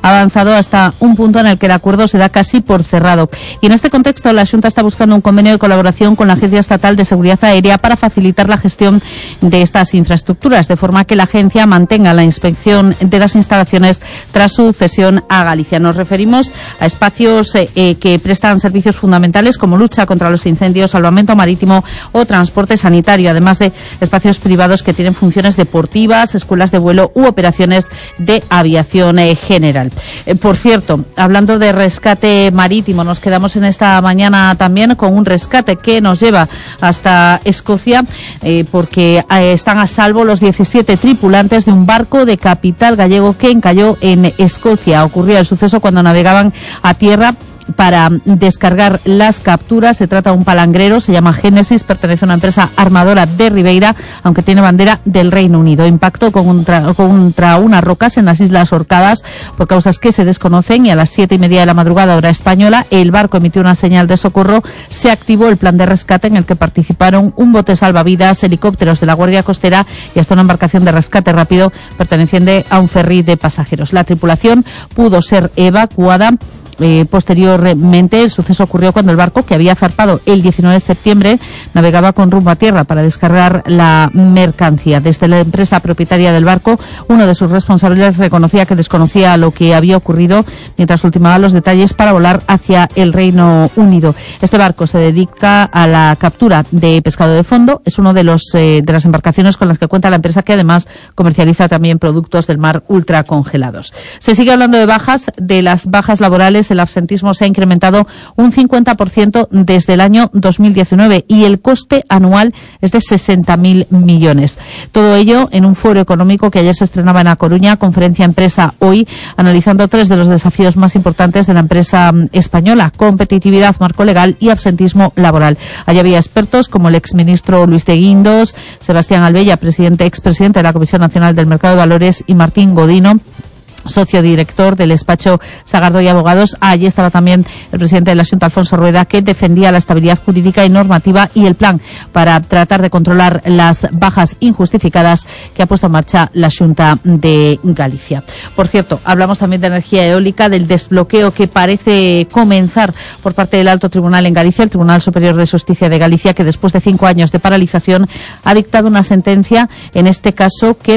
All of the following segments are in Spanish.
ha avanzado hasta un punto en el que el acuerdo se da casi por cerrado. Y en este contexto, la Xunta está buscando un convenio de colaboración con la Agencia Estatal de Seguridad Aérea para facilitar la gestión de estas infraestructuras, de forma que la agencia mantenga la inspección de las instalaciones tras su cesión a Galicia. Nos referimos a espacios que prestan servicios fundamentales como lucha contra los incendios, salvamento marítimo o transporte sanitario, además de espacios privados que tienen funciones deportivas, escuelas de vuelo u operaciones de aviación general. Por cierto, hablando de rescate marítimo, nos quedamos en esta mañana también con un rescate que nos lleva hasta Escocia, porque están a salvo los 17 tripulantes de un barco de capital gallego que encalló en Escocia. Ocurría el suceso cuando navegaban a tierra para descargar las capturas. Se trata de un palangrero, se llama Génesis, pertenece a una empresa armadora de Ribeira, aunque tiene bandera del Reino Unido. Impactó contra unas rocas en las Islas Orcadas por causas que se desconocen, y a las 7:30 de la madrugada, hora española, el barco emitió una señal de socorro. Se activó el plan de rescate en el que participaron un bote salvavidas, helicópteros de la Guardia Costera y hasta una embarcación de rescate rápido perteneciente a un ferry de pasajeros. La tripulación pudo ser evacuada. Posteriormente, el suceso ocurrió cuando el barco, que había zarpado el 19 de septiembre, navegaba con rumbo a tierra para descargar la mercancía. Desde la empresa propietaria del barco, uno de sus responsables reconocía que desconocía lo que había ocurrido mientras ultimaba los detalles para volar hacia el Reino Unido. Este barco se dedica a la captura de pescado de fondo. Es uno de las embarcaciones con las que cuenta la empresa, que además comercializa también productos del mar ultracongelados. Se sigue hablando de las bajas laborales. El absentismo se ha incrementado un 50% desde el año 2019 y el coste anual es de 60.000 millones. Todo ello en un foro económico que ayer se estrenaba en A Coruña, Conferencia Empresa Hoy, analizando 3 de los desafíos más importantes de la empresa española: competitividad, marco legal y absentismo laboral. Allí había expertos como el exministro Luis de Guindos, Sebastián Albella, expresidente de la Comisión Nacional del Mercado de Valores, y Martín Godino, socio director del despacho Sagardo y Abogados. Allí estaba también el presidente de la Xunta, Alfonso Rueda, que defendía la estabilidad jurídica y normativa y el plan para tratar de controlar las bajas injustificadas que ha puesto en marcha la Xunta de Galicia. Por cierto, hablamos también de energía eólica, del desbloqueo que parece comenzar por parte del Alto Tribunal en Galicia, el Tribunal Superior de Justicia de Galicia, que después de 5 años de paralización ha dictado una sentencia, en este caso, que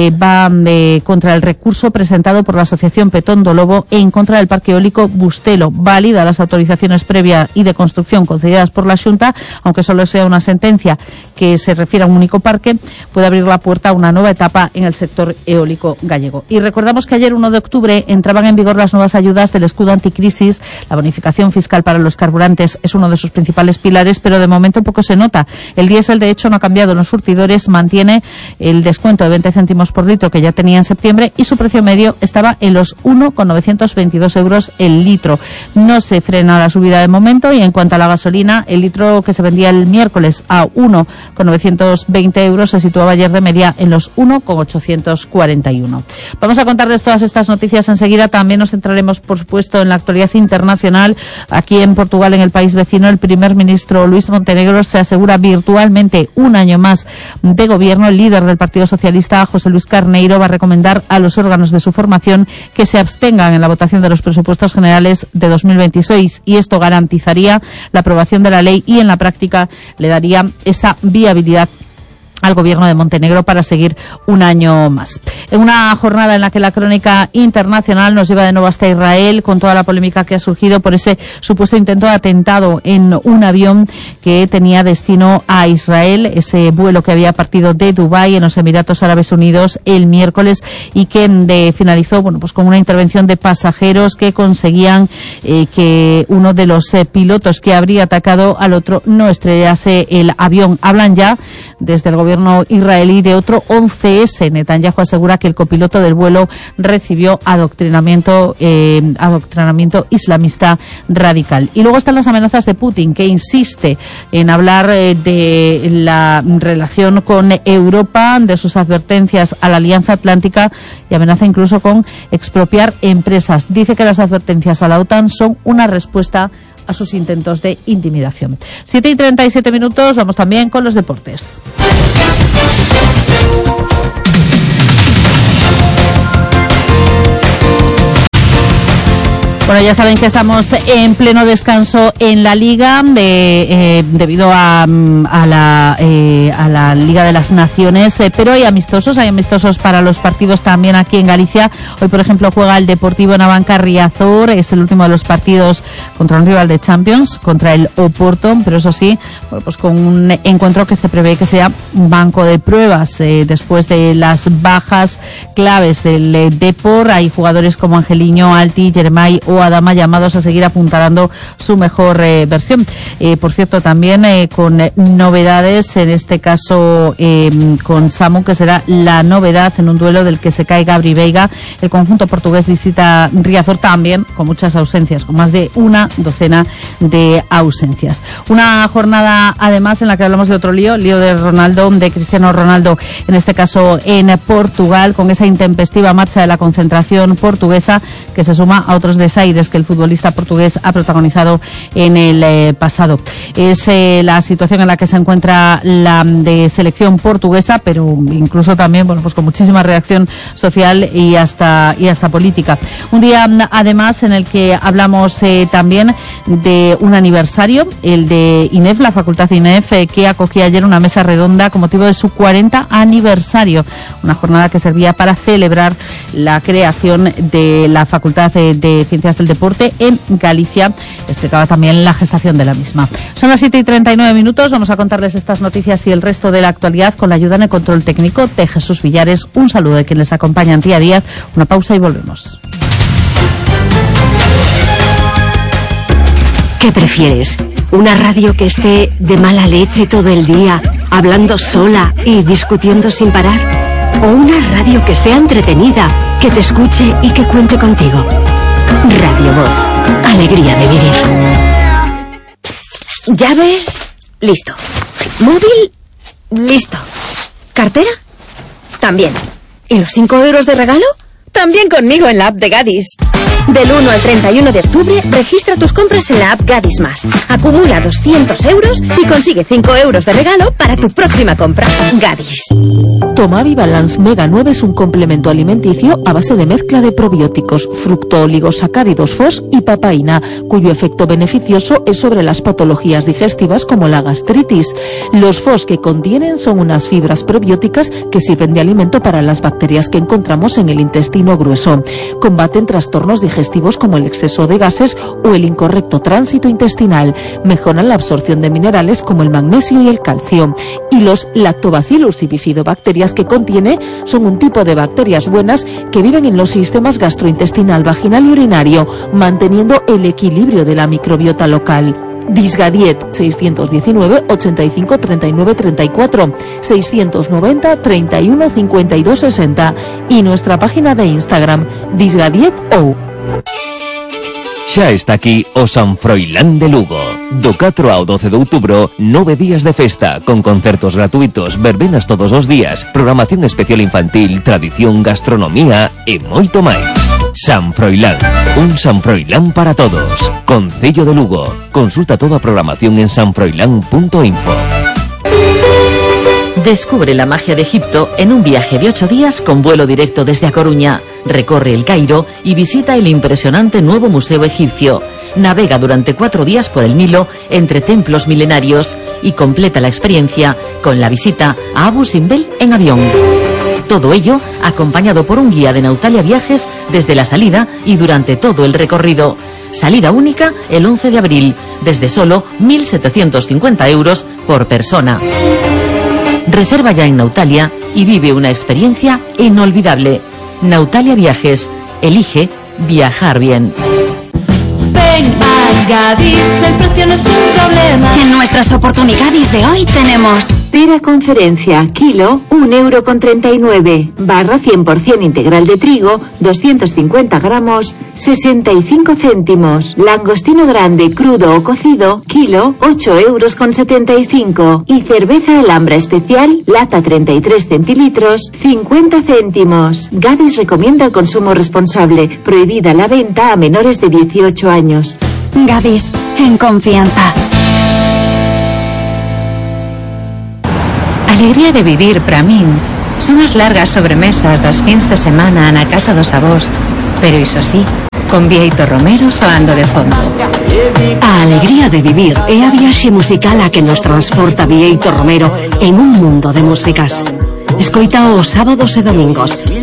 va contra el recurso presentado por la Asociación Petón do Lobo en contra del parque eólico Bustelo. Válida las autorizaciones previas y de construcción concedidas por la Xunta, aunque solo sea una sentencia que se refiere a un único parque, puede abrir la puerta a una nueva etapa en el sector eólico gallego. Y recordamos que ayer, 1 de octubre, entraban en vigor las nuevas ayudas del escudo anticrisis. La bonificación fiscal para los carburantes es uno de sus principales pilares, pero de momento poco se nota. El diésel, de hecho, no ha cambiado en los surtidores, mantiene el descuento de 20 céntimos por litro que ya tenía en septiembre, y su precio medio estaba en los 1,922 euros el litro. No se frena la subida de momento. Y en cuanto a la gasolina, el litro que se vendía el miércoles a 1,920 euros se situaba ayer de media en los 1,841. Vamos a contarles todas estas noticias enseguida. También nos centraremos, por supuesto, en la actualidad internacional. Aquí en Portugal, en el país vecino, el primer ministro Luis Montenegro se asegura virtualmente un año más de gobierno. El líder del Partido Socialista, José Luis Carneiro, va a recomendar a los órganos de su formación que se abstengan en la votación de los presupuestos generales de 2026, y esto garantizaría la aprobación de la ley y en la práctica le daría esa viabilidad al gobierno de Montenegro para seguir un año más. En una jornada en la que la crónica internacional nos lleva de nuevo hasta Israel, con toda la polémica que ha surgido por ese supuesto intento de atentado en un avión que tenía destino a Israel, ese vuelo que había partido de Dubái, en los Emiratos Árabes Unidos, el miércoles, y que finalizó pues con una intervención de pasajeros que conseguían que uno de los pilotos que habría atacado al otro no estrellase el avión. Hablan ya desde el gobierno israelí de otro 11S. Netanyahu asegura que el copiloto del vuelo recibió adoctrinamiento islamista radical. Y luego están las amenazas de Putin, que insiste en hablar de la relación con Europa, de sus advertencias a la Alianza Atlántica, y amenaza incluso con expropiar empresas. Dice que las advertencias a la OTAN son una respuesta a sus intentos de intimidación. 7:37, vamos también con los deportes. Bueno, ya saben que estamos en pleno descanso en la Liga debido a la Liga de las Naciones, pero hay amistosos para los partidos también aquí en Galicia. Hoy, por ejemplo, juega el Deportivo Navancarriazor, es el último de los partidos contra un rival de Champions, contra el Oporto, pero eso sí, bueno, pues con un encuentro que se prevé que sea un banco de pruebas después de las bajas claves del Depor. Hay jugadores como Angeliño, Alti, Jeremai o Adama llamados a seguir apuntalando su mejor versión. Por cierto, también con novedades, en este caso con Samu, que será la novedad en un duelo del que se cae Gabri Veiga. El conjunto portugués visita Riazor también con muchas ausencias, con más de una docena de ausencias. Una jornada además en la que hablamos de otro lío de Ronaldo, de Cristiano Ronaldo, en este caso en Portugal, con esa intempestiva marcha de la concentración portuguesa que se suma a otros desaires que el futbolista portugués ha protagonizado en el pasado. Es la situación en la que se encuentra la de selección portuguesa, pero incluso también, bueno, pues con muchísima reacción social y hasta política. Un día además en el que hablamos también de un aniversario, el de INEF, la Facultad INEF, que acogía ayer una mesa redonda con motivo de su 40 aniversario, una jornada que servía para celebrar la creación de la Facultad de Ciencias del Deporte en Galicia. Explicaba también la gestación de la misma. Son las 7:39. Vamos a contarles estas noticias y el resto de la actualidad con la ayuda en el control técnico de Jesús Villares. Un saludo de quien les acompaña, Antía Díaz. Una pausa y volvemos. ¿Qué prefieres? ¿Una radio que esté de mala leche todo el día, hablando sola y discutiendo sin parar? ¿O una radio que sea entretenida, que te escuche y que cuente contigo? Radio Voz. Alegría de vivir. ¿Llaves? Listo. ¿Móvil? Listo. ¿Cartera? También. ¿Y los 5 euros de regalo? También conmigo en la app de Gadis. Del 1 al 31 de octubre, registra tus compras en la app Gadis Más. Acumula 200 euros y consigue 5 euros de regalo para tu próxima compra. Gadis. Tomavi Balance Mega 9 es un complemento alimenticio a base de mezcla de probióticos, fructooligosacáridos FOS y papaína, cuyo efecto beneficioso es sobre las patologías digestivas como la gastritis. Los FOS que contienen son unas fibras probióticas que sirven de alimento para las bacterias que encontramos en el intestino grueso. Combaten trastornos digestivos como el exceso de gases o el incorrecto tránsito intestinal. Mejoran la absorción de minerales como el magnesio y el calcio. Y los lactobacillus y bifidobacterias que contiene son un tipo de bacterias buenas que viven en los sistemas gastrointestinal, vaginal y urinario, manteniendo el equilibrio de la microbiota local. Disgadiet 619 85 39 34 690 31 52 60 y nuestra página de Instagram disgadiet.ou. Xa está aquí o San Froilán de Lugo. Do 4 ao 12 de outubro, 9 días de festa, con concertos gratuitos, verbenas todos os días, programación especial infantil, tradición, gastronomía e moito máis. San Froilán, un San Froilán para todos. Concello de Lugo. Consulta toda a programación en sanfroilán.info. Descubre la magia de Egipto en un viaje de 8 días con vuelo directo desde A Coruña. Recorre el Cairo y visita el impresionante nuevo museo egipcio. Navega durante 4 días por el Nilo entre templos milenarios y completa la experiencia con la visita a Abu Simbel en avión. Todo ello acompañado por un guía de Nautalia Viajes desde la salida y durante todo el recorrido. Salida única el 11 de abril, desde solo 1.750 euros por persona. Reserva ya en Nautalia y vive una experiencia inolvidable. Nautalia Viajes. Elige viajar bien. Ven a Gadis, el precio no es un problema. En nuestras oportunidades de hoy tenemos pera conferencia, kilo, 1,39 €, barra 100% integral de trigo, 250 gramos, 65 céntimos, langostino grande, crudo o cocido, kilo, 8,75 € y cerveza Alhambra especial, lata 33 centilitros, 50 céntimos. Gadis recomienda el consumo responsable, prohibida la venta a menores de 18 años. Gadis, en confianza. Alegría de vivir para min son as largas sobremesas das fins de semana na casa dos avós, pero iso sí, con Bieito Romero soando de fondo. A alegría de vivir é a viaxe musical a que nos transporta Bieito Romero en un mundo de músicas. Escoita os sábados e domingos